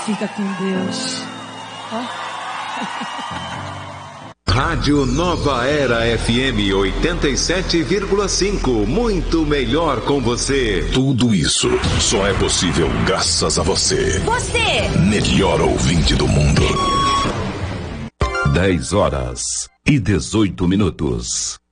Fica com Deus. Rádio Nova Era FM 87,5. Muito melhor com você. Tudo isso só é possível graças a você. Você! Melhor ouvinte do mundo. 10 horas e 18 minutos.